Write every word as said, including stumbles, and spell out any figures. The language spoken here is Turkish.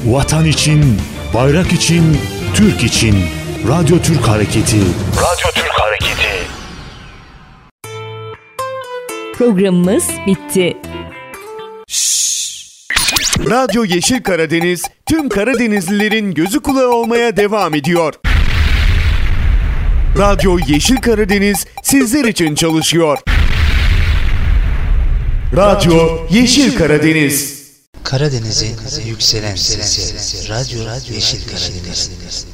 Vatan için, bayrak için, Türk için. Radyo Türk Hareketi. Radyo Türk Hareketi. Programımız bitti. Radyo Yeşil Karadeniz tüm Karadenizlilerin gözü kulağı olmaya devam ediyor. Radyo Yeşil Karadeniz sizler için çalışıyor. Radyo Yeşil Karadeniz. Karadeniz'in yükselen sesi. Radyo Yeşil Karadeniz.